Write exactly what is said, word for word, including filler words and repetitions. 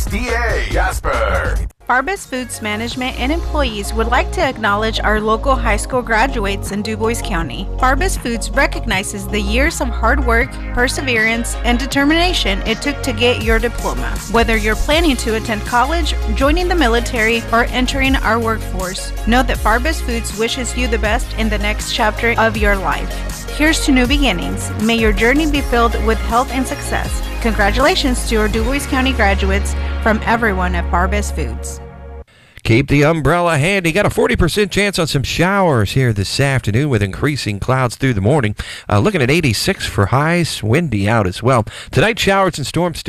S D A, Jasper. Farbus Foods Management and employees would like to acknowledge our local high school graduates in DuBois County. Farbus Foods recognizes the years of hard work, perseverance, and determination it took to get your diploma. Whether you're planning to attend college, joining the military, or entering our workforce, know that Farbus Foods wishes you the best in the next chapter of your life. Here's to new beginnings. May your journey be filled with health and success. Congratulations to our DuBois County graduates from everyone at Farbus Foods. Keep the umbrella handy. Got a forty percent chance on some showers here this afternoon with increasing clouds through the morning. Uh, looking at eighty-six for highs, windy out as well. Tonight, showers and storms still